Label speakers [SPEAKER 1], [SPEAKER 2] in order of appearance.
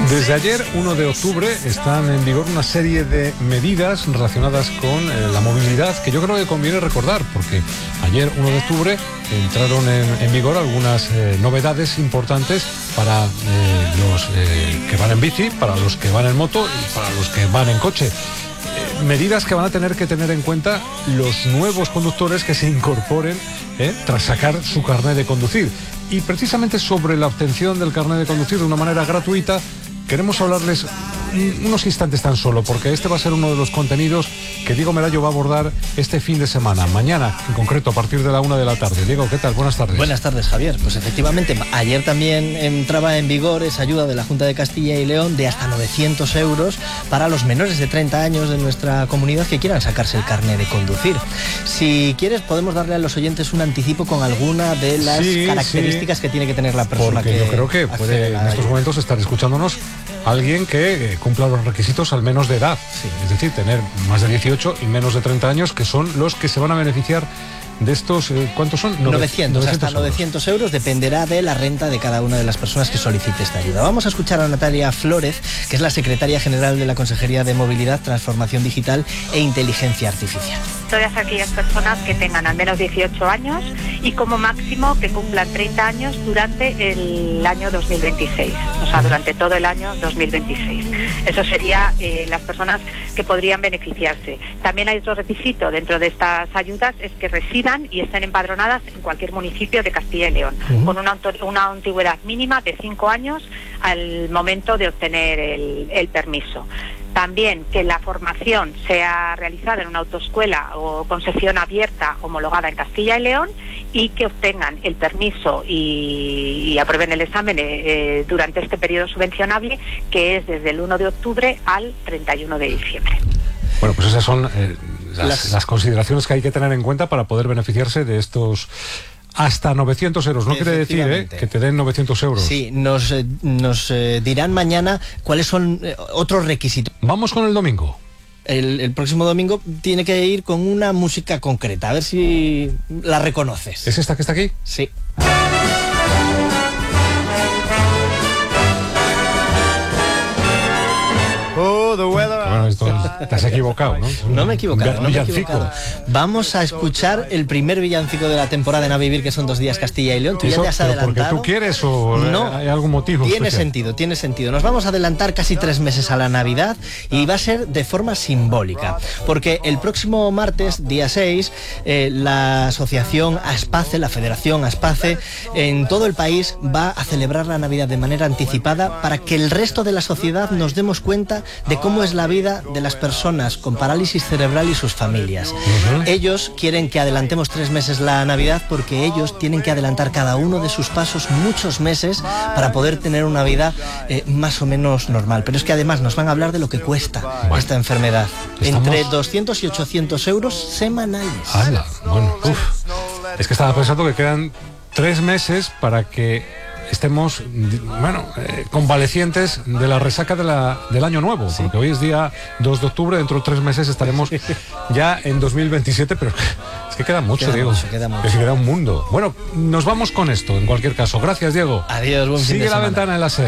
[SPEAKER 1] Desde ayer, 1 de octubre, están en vigor una serie de medidas relacionadas con la movilidad que yo creo que conviene recordar, porque ayer, 1 de octubre, entraron en vigor algunas novedades importantes para los que van en bici, para los que van en moto y para los que van en coche. Medidas que van a tener que tener en cuenta los nuevos conductores que se incorporen tras sacar su carnet de conducir. Y precisamente sobre la obtención del carnet de conducir de una manera gratuita, queremos hablarles unos instantes tan solo, porque este va a ser uno de los contenidos que Diego Merayo va a abordar este fin de semana, mañana en concreto, a partir de la 1 de la tarde. Diego, ¿qué tal? Buenas tardes.
[SPEAKER 2] Buenas tardes, Javier. Pues efectivamente, ayer también entraba en vigor esa ayuda de la Junta de Castilla y León de hasta 900 euros para los menores de 30 años de nuestra comunidad que quieran sacarse el carnet de conducir. Si quieres, podemos darle a los oyentes un anticipo con alguna de las características que tiene que tener la persona.
[SPEAKER 1] Porque yo creo que puede en estos momentos estar escuchándonos alguien que cumpla los requisitos al menos de edad, es decir, tener más de 18 y menos de 30 años, que son los que se van a beneficiar de estos, ¿cuántos son?
[SPEAKER 2] 900 hasta 900 euros, dependerá de la renta de cada una de las personas que solicite esta ayuda. Vamos a escuchar a Natalia Flórez, que es la secretaria general de la Consejería de Movilidad, Transformación Digital e Inteligencia Artificial.
[SPEAKER 3] Todas aquellas personas que tengan al menos 18 años y como máximo que cumplan 30 años durante el año 2026, o sea, durante todo el año 2026. Eso sería las personas que podrían beneficiarse. También hay otro requisito dentro de estas ayudas, es que residan y estén empadronadas en cualquier municipio de Castilla y León, con una antigüedad mínima de 5 años al momento de obtener el permiso. También que la formación sea realizada en una autoescuela o concesión abierta homologada en Castilla y León y que obtengan el permiso y aprueben el examen durante este periodo subvencionable, que es desde el 1 de octubre al 31 de diciembre.
[SPEAKER 1] Bueno, pues esas son las consideraciones que hay que tener en cuenta para poder beneficiarse de estos hasta 900 euros. No quiere decir que te den 900 euros.
[SPEAKER 2] Sí, nos dirán mañana cuáles son otros requisitos.
[SPEAKER 1] Vamos con el domingo.
[SPEAKER 2] El próximo domingo tiene que ir con una música concreta, a ver si la reconoces.
[SPEAKER 1] ¿Es esta que está aquí?
[SPEAKER 2] Sí.
[SPEAKER 1] Bueno, esto, te has equivocado, ¿no?
[SPEAKER 2] No me he equivocado,
[SPEAKER 1] Villancico.
[SPEAKER 2] Vamos a escuchar el primer villancico de la temporada en A Vivir, que son 2 días Castilla y León. ¿Tú ya te has adelantado?
[SPEAKER 1] ¿Porque tú quieres o
[SPEAKER 2] no,
[SPEAKER 1] hay algún motivo
[SPEAKER 2] tiene
[SPEAKER 1] especial?
[SPEAKER 2] Tiene sentido. Nos vamos a adelantar casi 3 meses a la Navidad y va a ser de forma simbólica, porque el próximo martes, día 6, la asociación ASPACE, la Federación ASPACE, en todo el país va a celebrar la Navidad de manera anticipada para que el resto de la sociedad nos demos cuenta de cómo es la vida de las personas con parálisis cerebral y sus familias. Ellos quieren que adelantemos 3 meses la Navidad porque ellos tienen que adelantar cada uno de sus pasos muchos meses para poder tener una vida más o menos normal. Pero es que además nos van a hablar de lo que cuesta esta enfermedad. Entre 200 y 800 euros semanales.
[SPEAKER 1] ¡Hala! Bueno, es que estaba pensando que quedan 3 meses para que estemos, convalecientes de la resaca del año nuevo, porque hoy es día 2 de octubre, dentro de 3 meses estaremos ya en 2027, pero es que queda mucho, Diego.
[SPEAKER 2] Queda
[SPEAKER 1] un mundo. Bueno, nos vamos con esto, en cualquier caso. Gracias, Diego.
[SPEAKER 2] Adiós, buen fin de semana.
[SPEAKER 1] Sigue la ventana en la SER.